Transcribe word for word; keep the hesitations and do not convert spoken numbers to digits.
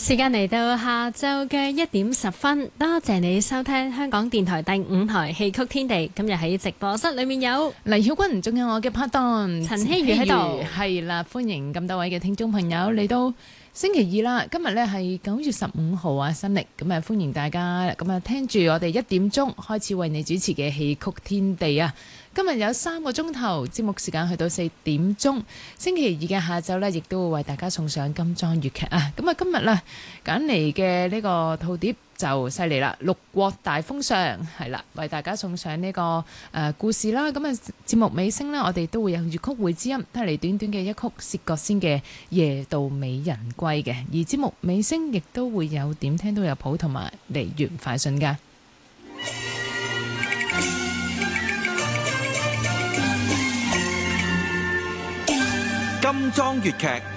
時間嚟到下晝嘅一點十分，多謝你收聽香港電台第五台戲曲天地。今日喺直播室裏面有黎曉君，仲有我嘅拍檔陳希如喺度， 係啦，歡迎咁多位嘅聽眾朋友嚟到星期二啦。今日咧係九月十五號啊，新曆咁啊，歡迎大家咁啊，聽住我哋一點鐘開始為你主持嘅戲曲天地啊。今日有三個鐘頭節目時間去到四點鐘，星期二嘅下晝呢，亦都會為大家送上金裝粵劇啊！咁啊，今日呢，揀嚟嘅呢個套碟就犀利啦，《六國大封相》係啦，為大家送上呢、這個誒、呃、故事啦。咁啊，節目尾聲呢，我哋都會有粵曲會之音，帶嚟短短嘅一曲薛覺先嘅《夜渡美人歸》嘅，而節目尾聲亦都會有點聽都有譜同埋梨園快訊噶。 金裝粵劇